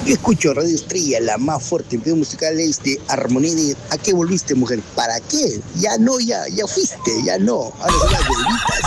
Yo escucho Radio Estrella, la más fuerte en video musical es de Armonía de ¿A qué volviste, mujer? ¿Para qué? Ya no, ya fuiste, ya no. Ahora son las bebitas.